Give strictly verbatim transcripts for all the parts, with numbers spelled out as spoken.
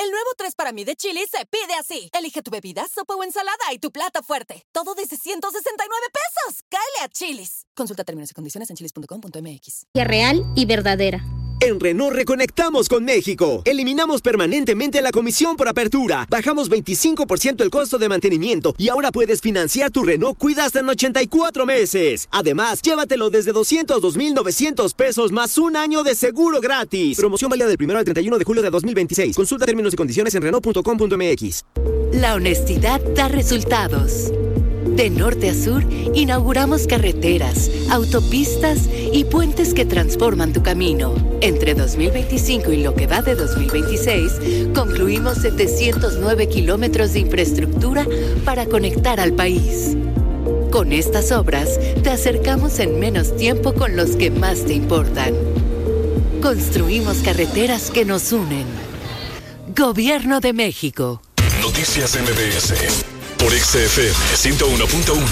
El nuevo tres para mí de Chili's se pide así. Elige tu bebida, sopa o ensalada y tu plato fuerte. Todo desde ciento sesenta y nueve pesos. ¡Cáele a Chili's! Consulta términos y condiciones en chilis punto com punto m x. Real y verdadera. En Renault reconectamos con México. Eliminamos permanentemente la comisión por apertura. Bajamos veinticinco por ciento el costo de mantenimiento y ahora puedes financiar tu Renault Kwid hasta en ochenta y cuatro meses. Además, llévatelo desde doscientos dos mil novecientos pesos más un año de seguro gratis. Promoción válida del primero al treinta y uno de julio de dos mil veintiséis. Consulta términos y condiciones en renault punto com punto m x. La honestidad da resultados. De norte a sur, inauguramos carreteras, autopistas y puentes que transforman tu camino. Entre dos mil veinticinco y lo que va de dos mil veintiséis, concluimos setecientos nueve kilómetros de infraestructura para conectar al país. Con estas obras, te acercamos en menos tiempo con los que más te importan. Construimos carreteras que nos unen. Gobierno de México. Noticias M B S por X F M ciento uno punto uno.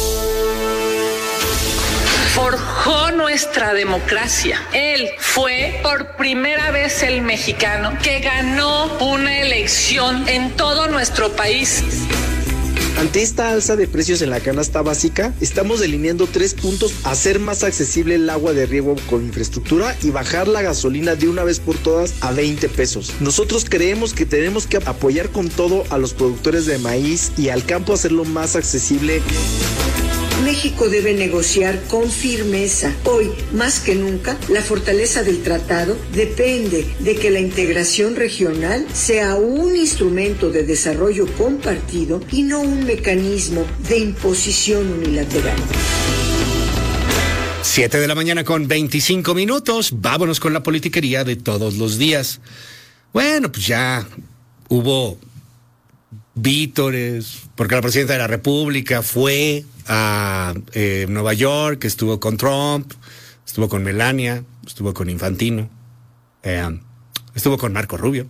Forjó nuestra democracia. Él fue por primera vez el mexicano que ganó una elección en todo nuestro país. Ante esta alza de precios en la canasta básica, estamos delineando tres puntos: hacer más accesible el agua de riego con infraestructura y bajar la gasolina de una vez por todas a veinte pesos. Nosotros creemos que tenemos que apoyar con todo a los productores de maíz y al campo, hacerlo más accesible. México debe negociar con firmeza. Hoy, más que nunca, la fortaleza del tratado depende de que la integración regional sea un instrumento de desarrollo compartido y no un mecanismo de imposición unilateral. Siete de la mañana con veinticinco minutos. Vámonos con la politiquería de todos los días. Bueno, pues ya hubo vítores, porque la presidenta de la República fue a eh, Nueva York, estuvo con Trump, estuvo con Melania, estuvo con Infantino, eh, estuvo con Marco Rubio.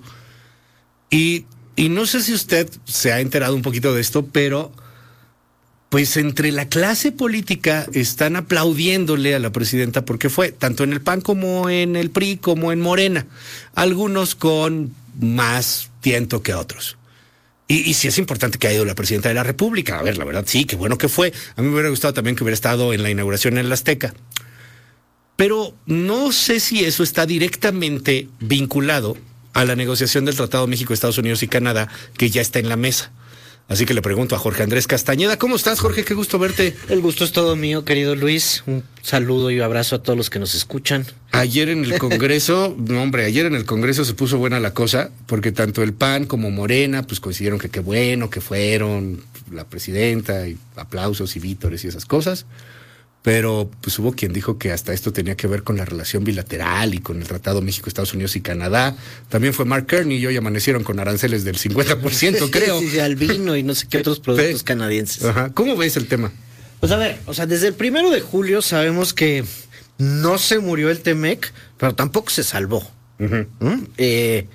Y, y no sé si usted se ha enterado un poquito de esto, pero pues entre la clase política están aplaudiéndole a la presidenta porque fue, tanto en el P A N como en el P R I, como en Morena, algunos con más tiento que otros. Y, y sí es importante que haya ido la presidenta de la República. A ver, la verdad, sí, qué bueno que fue. A mí me hubiera gustado también que hubiera estado en la inauguración en el Azteca. Pero no sé si eso está directamente vinculado a la negociación del Tratado México, Estados Unidos y Canadá, que ya está en la mesa. Así que le pregunto a Jorge Andrés Castañeda. ¿Cómo estás, Jorge? Qué gusto verte. El gusto es todo mío, querido Luis. Un saludo y un abrazo a todos los que nos escuchan. Ayer en el Congreso, no hombre, ayer en el Congreso se puso buena la cosa, porque tanto el P A N como Morena pues coincidieron que qué bueno que fueron la presidenta, y aplausos y vítores y esas cosas. Pero pues hubo quien dijo que hasta esto tenía que ver con la relación bilateral y con el Tratado México, Estados Unidos y Canadá. También fue Mark Carney y hoy amanecieron con aranceles del cincuenta por ciento, creo. Sí, sí, al vino y no sé qué otros productos sí. canadienses. Ajá. ¿Cómo ves el tema? Pues a ver, o sea, desde el primero de julio sabemos que no se murió el Temec, pero tampoco se salvó. Uh-huh. ¿Mm? Eh,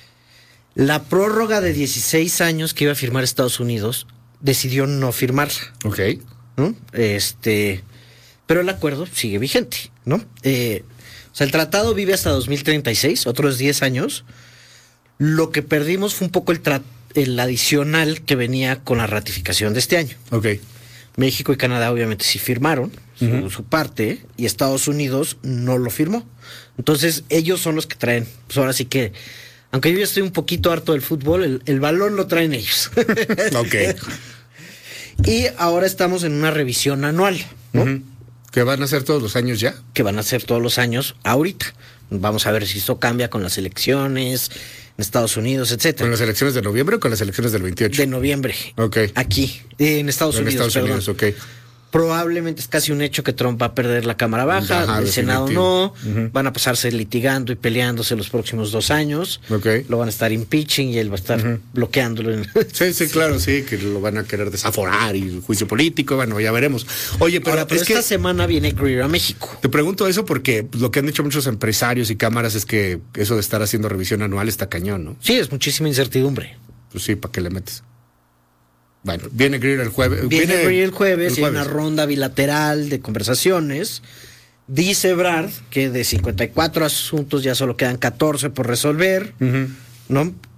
la prórroga de dieciséis años que iba a firmar Estados Unidos decidió no firmarla. Ok. ¿Mm? Este... Pero el acuerdo sigue vigente, ¿no? Eh, o sea, el tratado vive hasta dos mil treinta y seis, otros diez años. Lo que perdimos fue un poco el, tra- el adicional que venía con la ratificación de este año. Ok. México y Canadá obviamente sí firmaron uh-huh. su, su parte y Estados Unidos no lo firmó. Entonces ellos son los que traen, pues ahora sí que, aunque yo ya estoy un poquito harto del fútbol, el, el balón lo traen ellos. Ok. Y ahora estamos en una revisión anual, ¿no? Uh-huh. ¿Que van a ser todos los años ya? Que van a ser todos los años ahorita. Vamos a ver si esto cambia con las elecciones en Estados Unidos, etcétera. ¿Con las elecciones de noviembre o con las elecciones del veintiocho? De noviembre. Ok. Aquí, en Estados en Unidos, Estados perdón. Unidos, ok. Probablemente es casi un hecho que Trump va a perder la Cámara Baja, Ajá, el Senado no, uh-huh. van a pasarse litigando y peleándose los próximos dos años, okay. Lo van a estar impeaching y él va a estar uh-huh. bloqueándolo. En... Sí, sí, claro, sí, que lo van a querer desaforar y juicio político, bueno, ya veremos. Oye, pero, Ahora, pero es esta que semana viene Greer a México. Te pregunto eso porque lo que han dicho muchos empresarios y cámaras es que eso de estar haciendo revisión anual está cañón, ¿no? Sí, es muchísima incertidumbre. Pues sí, ¿para qué le metes? Bueno, viene Greer el jueves. Viene, viene Greer el jueves, el y jueves. Hay una ronda bilateral de conversaciones. Dice Ebrard que de cincuenta y cuatro asuntos ya solo quedan catorce por resolver, uh-huh. ¿no?